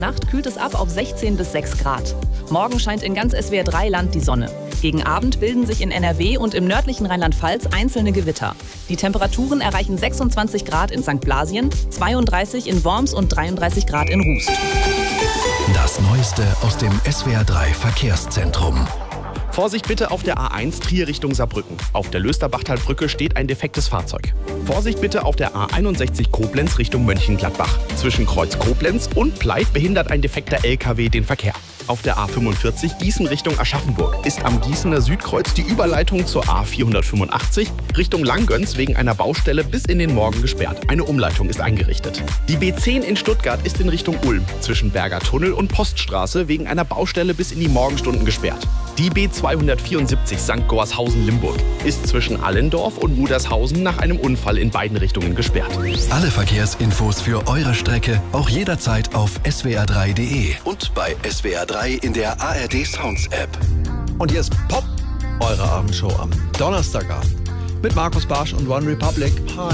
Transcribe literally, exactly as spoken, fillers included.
Nacht kühlt es ab auf sechzehn bis sechs Grad. Morgen scheint in ganz S W R drei Land die Sonne. Gegen Abend bilden sich in N R W und im nördlichen Rheinland-Pfalz einzelne Gewitter. Die Temperaturen erreichen sechsundzwanzig Grad in Sankt Blasien, zweiunddreißig in Worms und dreiunddreißig Grad in Rust. Das Neueste aus dem S W R drei Verkehrszentrum. Vorsicht bitte auf der A eins Trier Richtung Saarbrücken. Auf der Löster-Bachtal-Brücke steht ein defektes Fahrzeug. Vorsicht bitte auf der A einundsechzig Koblenz Richtung Mönchengladbach. Zwischen Kreuz Koblenz und Pleit behindert ein defekter L K W den Verkehr. Auf der A fünfundvierzig Gießen Richtung Aschaffenburg ist am Gießener Südkreuz die Überleitung zur A vierhundertfünfundachtzig Richtung Langgöns wegen einer Baustelle bis in den Morgen gesperrt. Eine Umleitung ist eingerichtet. Die B zehn in Stuttgart ist in Richtung Ulm zwischen Berger Tunnel und Poststraße wegen einer Baustelle bis in die Morgenstunden gesperrt. Die B zweihundertvierundsiebzig Sankt Goarshausen-Limburg ist zwischen Allendorf und Mudershausen nach einem Unfall in beiden Richtungen gesperrt. Alle Verkehrsinfos für eure Strecke auch jederzeit auf S W R drei Punkt de und bei S W R drei in der A R D Sounds App. Und hier ist Pop, eure Abendshow am Donnerstagabend mit Markus Barsch und One Republic. Hi.